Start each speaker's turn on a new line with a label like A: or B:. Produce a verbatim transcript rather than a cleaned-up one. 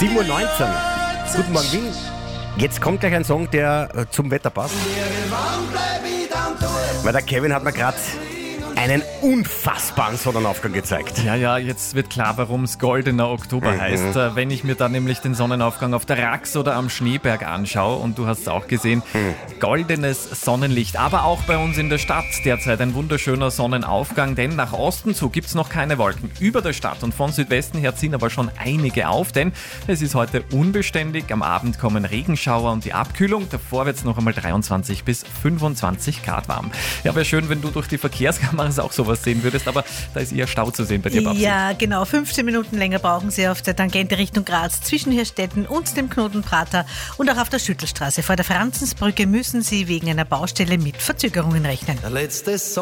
A: sieben Uhr neunzehn. Guten Morgen, Wien. Jetzt kommt gleich ein Song, der äh, zum Wetter passt. Weil der Kevin hat mir gerade einen unfassbaren Sonnenaufgang gezeigt.
B: Ja, ja, jetzt wird klar, warum es goldener Oktober
A: Mhm.
B: heißt. Äh, Wenn ich mir da nämlich den Sonnenaufgang auf der Rax oder am Schneeberg anschaue, und du hast es auch gesehen,
A: Mhm.
B: goldenes Sonnenlicht. Aber auch bei uns in der Stadt derzeit ein wunderschöner Sonnenaufgang, denn nach Osten zu gibt es noch keine Wolken. Über der Stadt und von Südwesten her ziehen aber schon einige auf, denn es ist heute unbeständig. Am Abend kommen Regenschauer und die Abkühlung. Davor wird es noch einmal dreiundzwanzig bis fünfundzwanzig Grad warm. Ja, wäre schön, wenn du durch die Verkehrskameras auch sowas sehen würdest, aber da ist eher Stau zu sehen bei dir, Babsi.
C: Ja, genau. fünfzehn Minuten länger brauchen Sie auf der Tangente Richtung Graz zwischen Hirstetten und dem Knoten Prater, und auch auf der Schüttelstraße vor der Franzensbrücke müssen Sie wegen einer Baustelle mit Verzögerungen rechnen.
D: Der letzte Song.